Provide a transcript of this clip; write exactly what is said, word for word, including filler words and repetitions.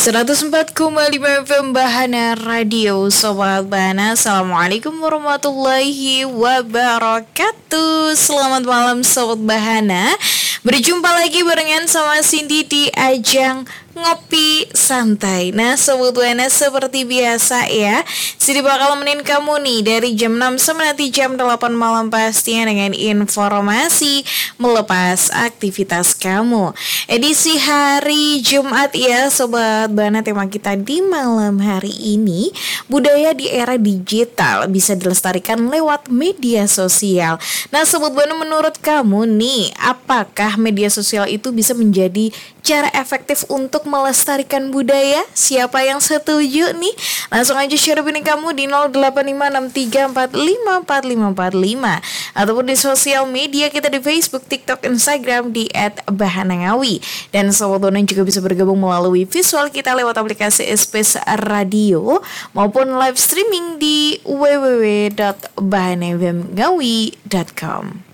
seratus empat koma lima F M Bahana Radio. Sobat Bahana, Assalamualaikum warahmatullahi wabarakatuh. Selamat malam Sobat Bahana. Berjumpa lagi barengan sama Cindy di ajang Ngopi Santai. Nah Sobat Bahana, seperti biasa ya, Cindy bakal nemenin kamu nih dari jam enam sampai nanti jam delapan malam, pastinya dengan informasi melepas aktivitas kamu. Edisi hari Jumat ya Sobat Bahana, tema kita di malam hari ini, budaya di era digital bisa dilestarikan lewat media sosial. Nah Sobat Bahana, menurut kamu nih, apakah media sosial itu bisa menjadi cara efektif untuk melestarikan budaya? Siapa yang setuju nih? Langsung aja share opini kamu di nol delapan lima enam tiga empat lima empat lima empat lima ataupun di sosial media kita di Facebook, TikTok, Instagram di et bahanangawi. Dan Sobat Bahana juga bisa bergabung melalui visual kita lewat aplikasi Space Radio maupun live streaming di w w w dot bahanangawi dot com.